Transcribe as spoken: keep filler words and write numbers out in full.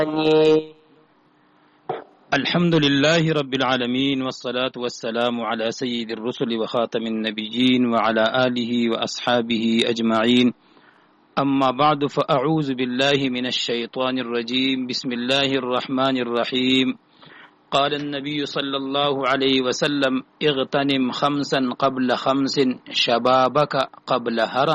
الحمد لله رب العالمين والصلاة والسلام على سيد الرسل وخاتم النبيين وعلى آله وأصحابه أجمعين. أما بعد، فأعوذ بالله من الشيطان الرجيم. بسم الله الرحمن الرحيم. قال النبي صلى الله عليه وسلم: اغتنم خمسا قبل خمس، شبابك قبل هرم.